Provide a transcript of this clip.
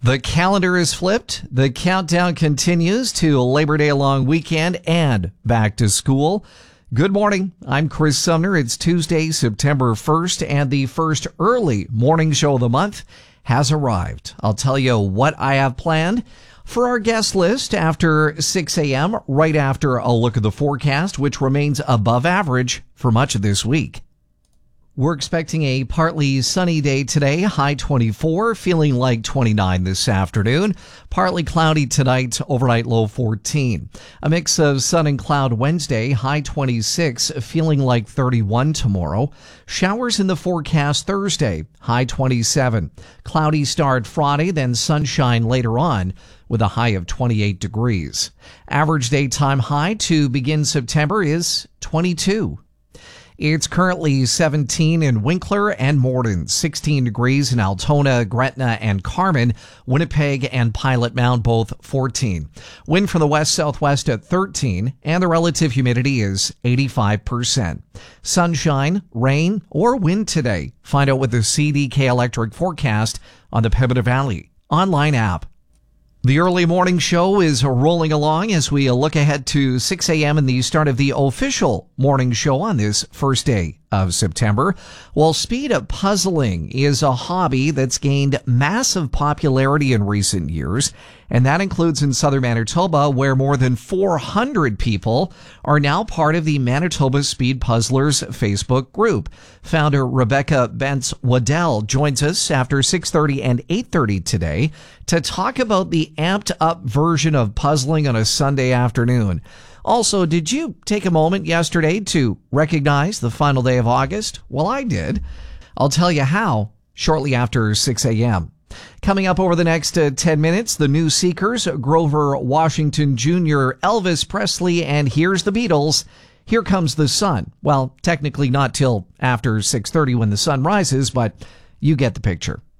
The calendar is flipped. The countdown continues to Labor Day long weekend and back to school. Good morning. I'm Chris Sumner. It's Tuesday, September 1st, and the first early morning show of the month has arrived. I'll tell you what I have planned for our guest list after 6 a.m., right after a look at the forecast, which remains above average for much of this week. We're expecting a partly sunny day today, high 24, feeling like 29 this afternoon. Partly cloudy tonight, overnight low 14. A mix of sun and cloud Wednesday, high 26, feeling like 31 tomorrow. Showers in the forecast Thursday, high 27. Cloudy start Friday, then sunshine later on with a high of 28 degrees. Average daytime high to begin September is 22. It's currently 17 in Winkler and Morden, 16 degrees in Altona, Gretna, and Carmen, Winnipeg and Pilot Mound, both 14. Wind from the west-southwest at 13, and the relative humidity is 85%. Sunshine, rain, or wind today. Find out with the CDK Electric forecast on the Pembina Valley online app. The early morning show is rolling along as we look ahead to 6 a.m. and the start of the official morning show on this first day of September. Well, speed puzzling is a hobby that's gained massive popularity in recent years, and that includes in southern Manitoba, where more than 400 people are now part of the Manitoba Speed Puzzlers Facebook group. Founder Rebecca Bentz-Waddell joins us after 6:30 and 8:30 today to talk about the amped-up version of puzzling on a Sunday afternoon. Also, did you take a moment yesterday to recognize the final day of August? Well, I did. I'll tell you how shortly after 6 a.m. Coming up over the next 10 minutes, the New Seekers, Grover Washington Jr., Elvis Presley, and here's the Beatles. Here Comes the Sun. Well, technically not till after 6:30 when the sun rises, but you get the picture.